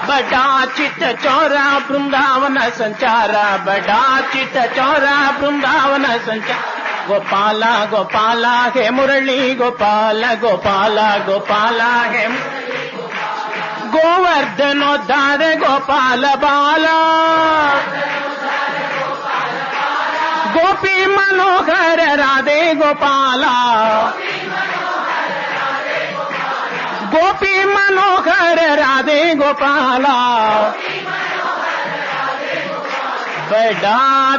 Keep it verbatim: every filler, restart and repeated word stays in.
बड़ा चिट्ट चौरा वृंदावन संचारा, बड़ा चिट्ट चौरा वृंदावन संचार। गोपाला गोपाला हे मुरली गोपाल, गोपाला गोपाला हे गोवर्धनोद्धार गोपाल बाला, गोपी मनोहर राधे गोपाला, गोपी मनोहर राधे गोपाला। बड़ा